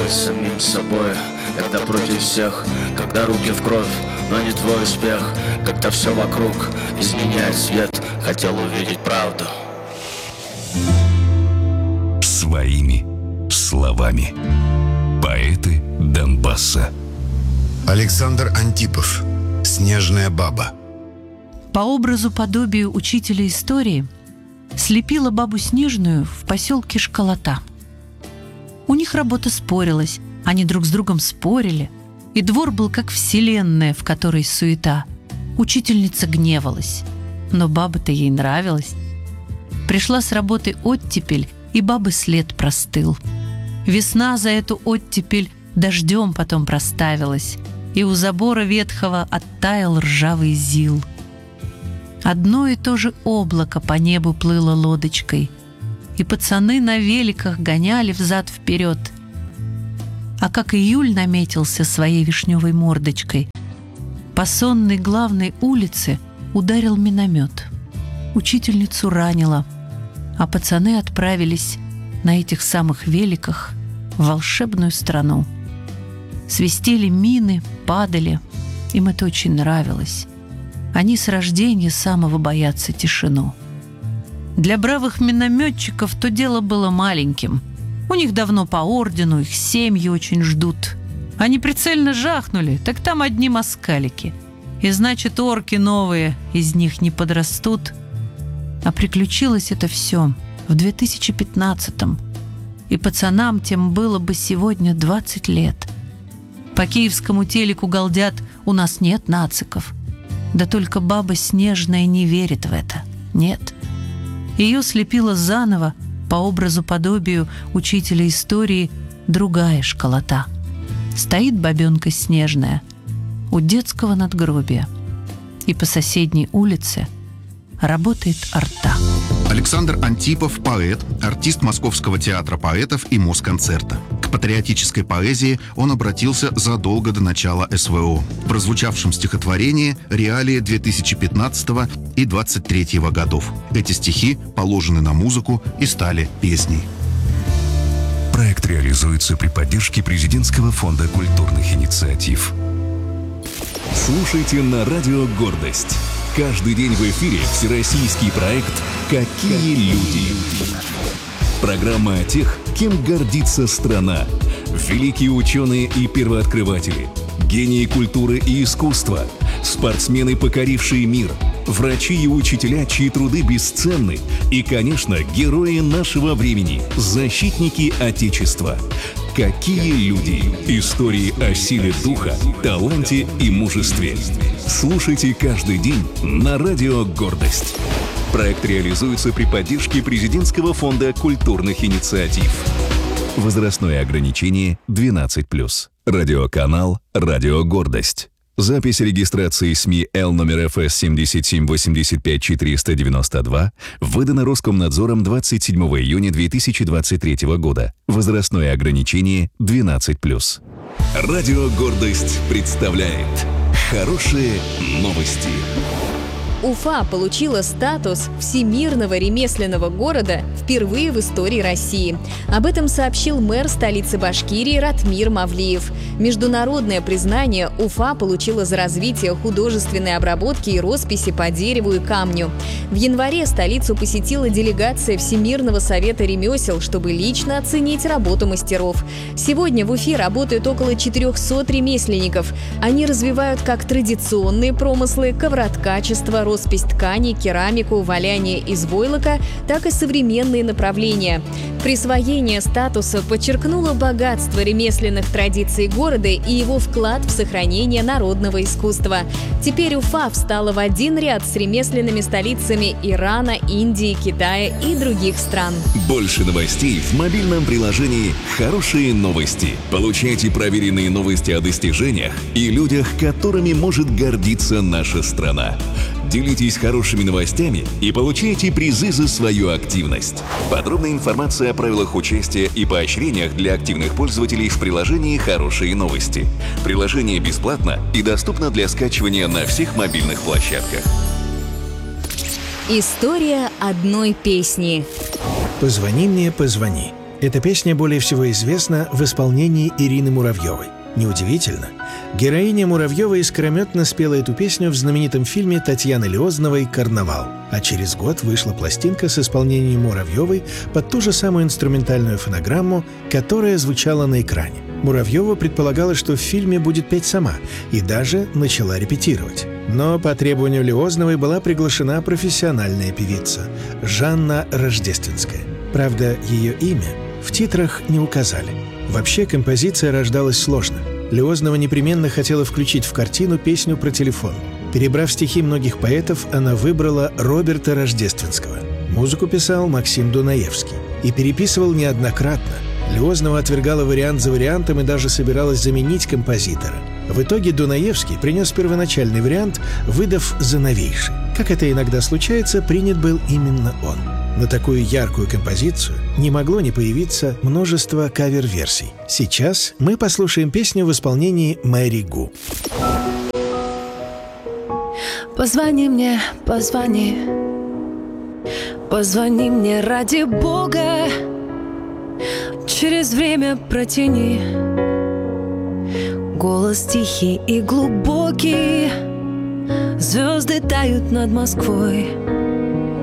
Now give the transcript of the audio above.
тобой, самим собой. Когда против всех, когда руки в кровь, но не твой успех. Когда все вокруг изменяет свет, хотел увидеть правду. Своими словами. Поэты Донбасса. Александр Антипов. «Снежная баба». По образу подобию учителя истории слепила бабу Снежную в поселке Школота. У них работа спорилась, они друг с другом спорили, и двор был как вселенная, в которой суета. Учительница гневалась, но баба-то ей нравилась. Пришла с работы оттепель, и бабы след простыл. Весна за эту оттепель дождем потом проставилась, и у забора ветхого оттаял ржавый зил. Одно и то же облако по небу плыло лодочкой, и пацаны на великах гоняли взад-вперед. А как июль наметился своей вишневой мордочкой, по сонной главной улице ударил миномет. Учительницу ранило, а пацаны отправились на этих самых великах в волшебную страну. Свистели мины, падали, им это очень нравилось. Они с рождения самого боятся тишину. Для бравых минометчиков то дело было маленьким. У них давно по ордену, их семьи очень ждут. Они прицельно жахнули, так там одни москалики. И значит, орки новые из них не подрастут. А приключилось это все в 2015-м. И пацанам тем было бы сегодня 20 лет. По киевскому телеку галдят: у нас нет нациков. Да только баба Снежная не верит в это. Нет. Ее слепила заново, по образу подобию учителя истории, другая школота. Стоит бабенка Снежная у детского надгробия, и по соседней улице работает арта. Александр Антипов – поэт, артист Московского театра поэтов и Москонцерта. К патриотической поэзии он обратился задолго до начала СВО. В прозвучавшем стихотворении реалии 2015 и 2023 годов. Эти стихи положены на музыку и стали песней. Проект реализуется при поддержке Президентского фонда культурных инициатив. Слушайте на радио «Гордость». Каждый день в эфире всероссийский проект «Какие люди?». Программа о тех, кем гордится страна. Великие ученые и первооткрыватели, гении культуры и искусства, спортсмены, покорившие мир, врачи и учителя, чьи труды бесценны, и, конечно, герои нашего времени, защитники Отечества. Какие люди? Истории о силе духа, таланте и мужестве. Слушайте каждый день на радио «Гордость». Проект реализуется при поддержке Президентского фонда культурных инициатив. Возрастное ограничение 12+. Радиоканал «Радио Гордость». Запись регистрации СМИ Л номер ФС 7785492 выдана Роскомнадзором 27 июня 2023 года. Возрастное ограничение 12+. Радио «Гордость» представляет хорошие новости. Уфа получила статус всемирного ремесленного города впервые в истории России. Об этом сообщил мэр столицы Башкирии Ратмир Мавлиев. Международное признание Уфа получила за развитие художественной обработки и росписи по дереву и камню. В январе столицу посетила делегация Всемирного совета ремесел, чтобы лично оценить работу мастеров. Сегодня в Уфе работают около 400 ремесленников. Они развивают как традиционные промыслы, ковроткачество, роспись тканей, керамику, валяние из войлока, так и современные направления. Присвоение статуса подчеркнуло богатство ремесленных традиций города и его вклад в сохранение народного искусства. Теперь Уфа встала в один ряд с ремесленными столицами Ирана, Индии, Китая и других стран. Больше новостей в мобильном приложении «Хорошие новости». Получайте проверенные новости о достижениях и людях, которыми может гордиться наша страна. Делитесь хорошими новостями и получайте призы за свою активность. Подробная информация о правилах участия и поощрениях для активных пользователей в приложении «Хорошие новости». Приложение бесплатно и доступно для скачивания на всех мобильных площадках. История одной песни. «Позвони мне, позвони». Эта песня более всего известна в исполнении Ирины Муравьевой. Неудивительно, героиня Муравьева искрометно спела эту песню в знаменитом фильме Татьяны Лиозновой «Карнавал». А через год вышла пластинка с исполнением Муравьевой под ту же самую инструментальную фонограмму, которая звучала на экране. Муравьева предполагала, что в фильме будет петь сама, и даже начала репетировать. Но по требованию Лиозновой была приглашена профессиональная певица Жанна Рождественская. Правда, ее имя в титрах не указали. Вообще композиция рождалась сложно. Лиознова непременно хотела включить в картину песню про телефон. Перебрав стихи многих поэтов, она выбрала Роберта Рождественского. Музыку писал Максим Дунаевский. И переписывал неоднократно. Лиознова отвергала вариант за вариантом и даже собиралась заменить композитора. В итоге Дунаевский принес первоначальный вариант, выдав за новейший. Как это иногда случается, принят был именно он. На такую яркую композицию не могло не появиться множество кавер-версий. Сейчас мы послушаем песню в исполнении Мэри Гу. Позвони мне, позвони. Позвони мне ради Бога. Через время протяни. Голос тихий и глубокий. Звезды тают над Москвой.